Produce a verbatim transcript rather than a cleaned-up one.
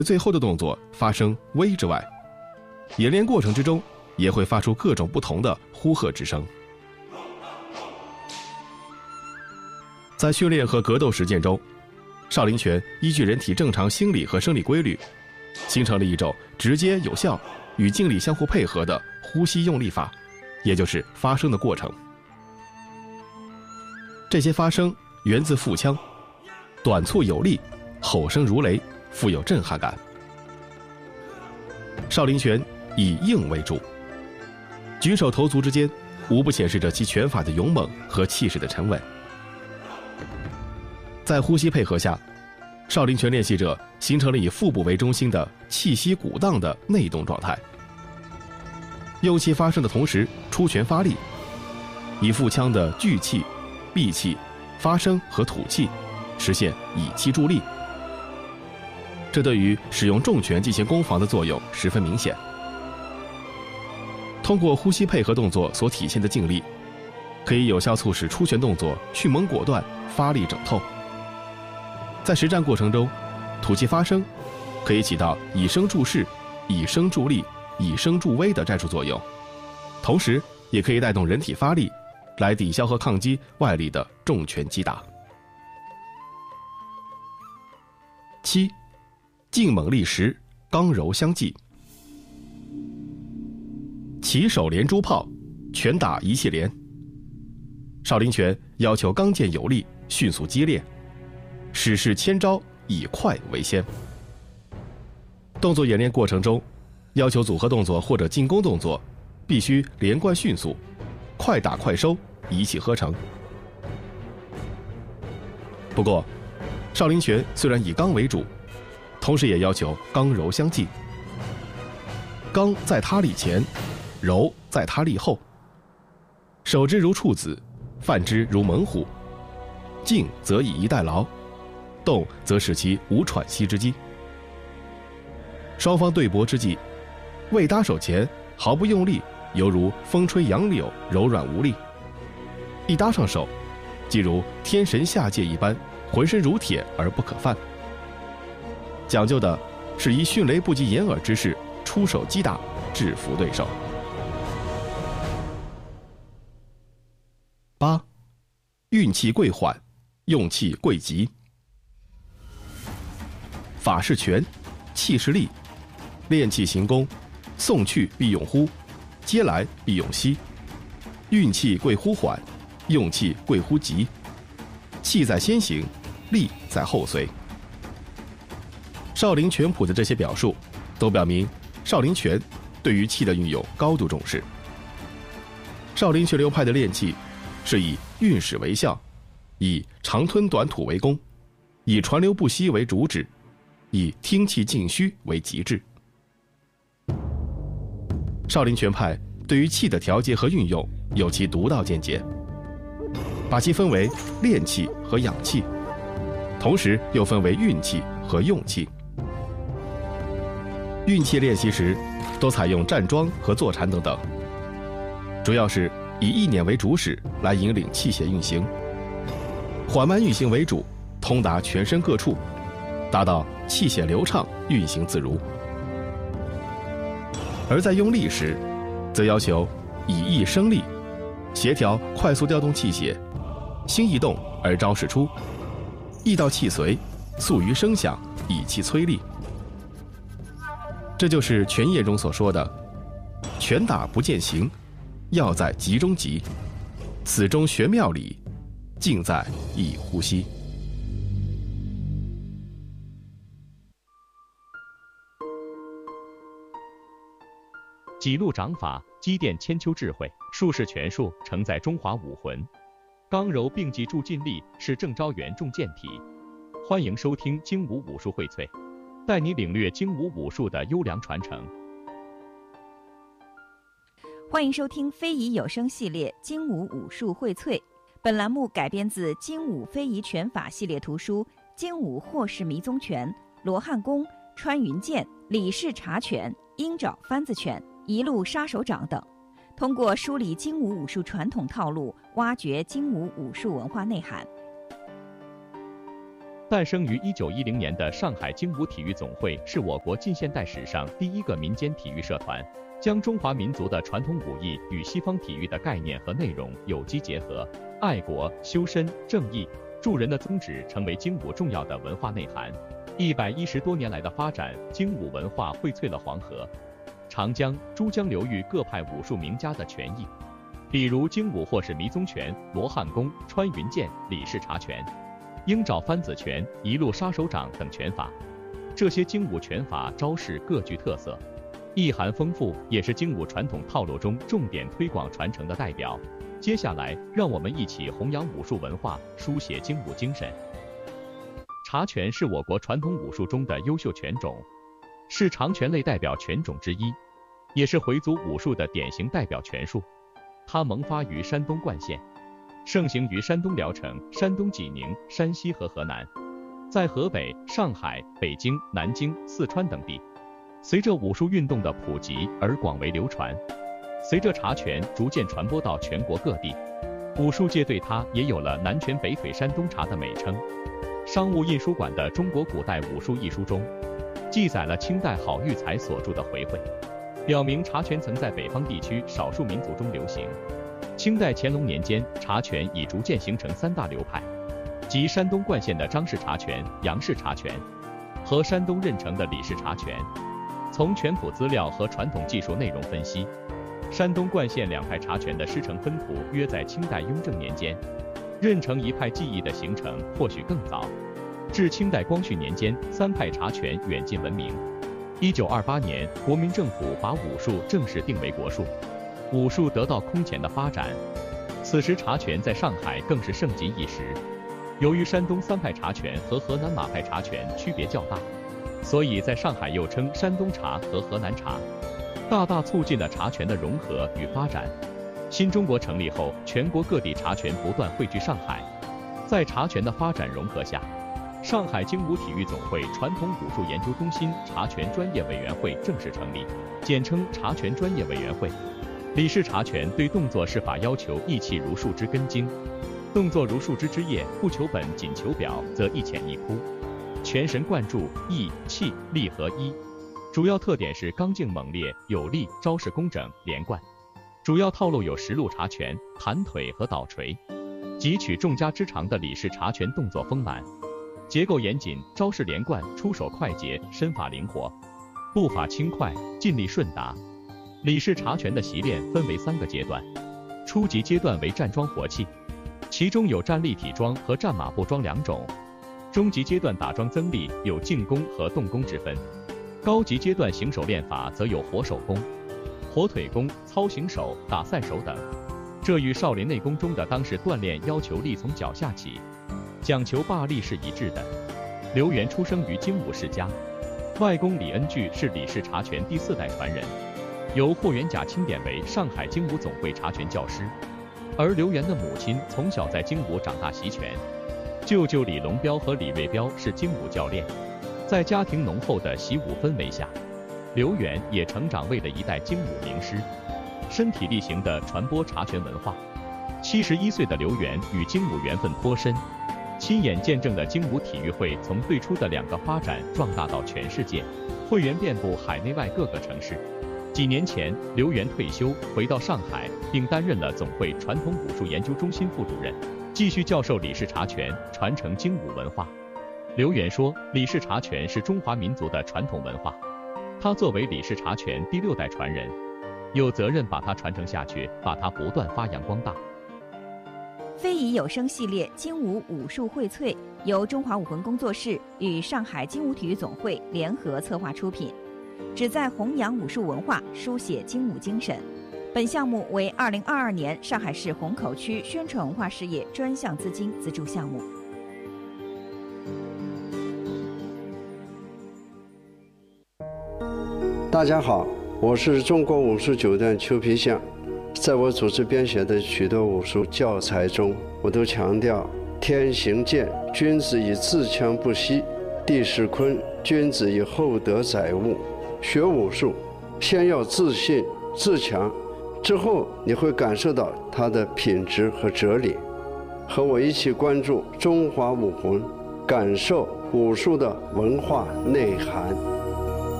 最后的动作发生微之外，演练过程之中也会发出各种不同的呼喝之声。在训练和格斗实践中，少林拳依据人体正常心理和生理规律，形成了一种直接有效与静力相互配合的呼吸用力法，也就是发声的过程。这些发声源自腹腔，短促有力，吼声如雷，富有震撼感。少林拳以硬为主，举手投足之间无不显示着其拳法的勇猛和气势的沉稳。在呼吸配合下，少林拳练习者形成了以腹部为中心的气息鼓荡的内动状态，用气发声的同时出拳发力，以腹腔的聚气、闭气、发声和吐气，实现以气助力。这对于使用重拳进行攻防的作用十分明显。通过呼吸配合动作所体现的静力，可以有效促使出拳动作迅猛果断，发力整透。在实战过程中，吐气发声可以起到以声助势、以声助力、以声助威的战术作用，同时也可以带动人体发力，来抵消和抗击外力的重拳击打。七，劲猛力实，刚柔相济。起手连珠炮，拳打一气连。少林拳要求刚健有力，迅速激烈，使势千招，以快为先。动作演练过程中，要求组合动作或者进攻动作必须连贯迅速，快打快收，一气呵成。不过，少林拳虽然以刚为主，同时也要求刚柔相济。刚在他力前，柔在他力后。守之如处子，犯之如猛虎。静则以逸待劳，动则使其无喘息之机。双方对搏之际，未搭手前毫不用力，犹如风吹杨柳，柔软无力；一搭上手，即如天神下界一般，浑身如铁而不可犯。讲究的是以迅雷不及掩耳之势出手击打，制服对手。八，运气贵缓，用气贵急。法是拳，气是力，练气行功，送去必用呼，接来必用吸。运气贵呼缓，用气贵呼急。气在先行，力在后随。少林拳谱的这些表述，都表明少林拳对于气的运用高度重视。少林拳流派的练气是以运使为效，以长吞短吐为功，以传流不息为主旨，以听气静虚为极致。少林拳派对于气的调节和运用有其独到见解，把其分为练气和养气，同时又分为运气和用气。运气练习时都采用站桩和坐禅等等，主要是以意念为主使来引领气血运行，缓慢运行为主，通达全身各处，达到气血流畅，运行自如。而在用力时，则要求以意生力，协调快速调动气血，心一动而招式出，意到气随，速于声响，以气催力。这就是拳业中所说的拳打不见形，要在急中急，此中玄妙理，尽在一呼吸。 几路掌法积淀千秋智慧，术士拳术承载中华武魂，刚柔并济助劲力是正招元重健体。欢迎收听精武武术荟萃，带你领略精武武术的优良传承。 欢迎收听非遗有声系列《精武武术荟萃》，本栏目改编自《精武非遗拳法》系列图书《精武霍氏迷踪拳》、罗汉功、穿云箭、李氏茶拳、鹰爪翻子拳、一路杀手掌等，通过梳理精武武术传统套路，挖掘精武武术文化内涵。 诞生于一九一零年的上海精武体育总会是我国近现代史上第一个民间体育社团，将中华民族的传统武艺与西方体育的概念和内容有机结合，爱国、修身、正义、助人的宗旨成为精武重要的文化内涵。一百一十多年来的发展，精武文化荟萃了黄河、长江、珠江流域各派武术名家的拳艺，比如精武或是迷踪拳、罗汉功、穿云箭、李氏察拳、鹰爪翻子拳、一路杀手掌等拳法。这些精武拳法招式各具特色，意涵丰富，也是精武传统套路中重点推广传承的代表。接下来，让我们一起弘扬武术文化，书写精武精神。察拳是我国传统武术中的优秀拳种，是长拳类代表拳种之一，也是回族武术的典型代表拳术。它萌发于山东冠县，盛行于山东聊城、山东济宁、山西和河南，在河北、上海、北京、南京、四川等地，随着武术运动的普及而广为流传。随着察拳逐渐传播到全国各地，武术界对它也有了南拳北腿山东察的美称。商务印书馆的《中国古代武术》一书中，记载了清代郝玉才所著的回会，表明察拳曾在北方地区少数民族中流行。清代乾隆年间，察拳已逐渐形成三大流派，即山东冠县的张氏察拳、杨氏察拳和山东任城的李氏察拳。从拳谱资料和传统技术内容分析，山东冠县两派察拳的师承分途约在清代雍正年间，任城一派技艺的形成或许更早。至清代光绪年间，三派察拳远近闻名。一九二八年，国民政府把武术正式定为国术，武术得到空前的发展。此时察拳在上海更是盛极一时。由于山东三派察拳和河南马派察拳区别较大，所以在上海又称山东察和河南察，大大促进了察拳的融合与发展。新中国成立后，全国各地察拳不断汇聚上海。在察拳的发展融合下，上海精武体育总会传统武术研究中心察拳专业委员会正式成立，简称察拳专业委员会。李氏察拳对动作施法要求意气如树枝根茎，动作如树枝枝叶，不求本仅求表，则一浅一枯，全神贯注，意气力合一。主要特点是刚劲猛烈有力，招式工整连贯。主要套路有实路察拳、弹腿和倒锤。汲取众家之长的李氏察拳动作丰满，结构严谨，招式连贯，出手快捷，身法灵活，步法轻快，劲力顺达。李氏察拳的习练分为三个阶段，初级阶段为站桩活气，其中有站立体桩和站马步桩两种。中级阶段打桩增力，有进攻和动攻之分。高级阶段行手练法则有活手功、活腿功、操行手、打散手等。这与少林内功中的当时锻炼要求力从脚下起，讲求霸力是一致的。刘源出生于精武世家，外公李恩聚是李氏察拳第四代传人，由霍元甲钦点为上海精武总会察拳教师。而刘源的母亲从小在精武长大习拳，舅舅李龙彪和李瑞彪是精武教练。在家庭浓厚的习武氛围下，刘源也成长为了一代精武名师，身体力行地传播察拳文化。七十一岁的刘源与精武缘分颇深，亲眼见证了精武体育会从最初的两个发展壮大到全世界，会员遍布海内外各个城市。几年前，刘源退休回到上海，并担任了总会传统武术研究中心副主任，继续教授李氏察拳，传承精武文化。刘源说，李氏察拳是中华民族的传统文化，他作为李氏察拳第六代传人，有责任把它传承下去，把它不断发扬光大。 非遗有声系列精武武术荟萃由中华武魂工作室与上海精武体育总会联合策划出品，旨在弘扬武术文化，书写精武精神。本项目为二零二二年上海市虹口区宣传文化事业专项资金资助项目。 大家好，我是中国武术九段邱皮相。在我组织编写的许多武术教材中，我都强调天行健，君子以自强不息；地势坤，君子以厚德载物。学武术，先要自信自强，之后你会感受到它的品质和哲理。和我一起关注中华武魂， 感受武术的文化内涵。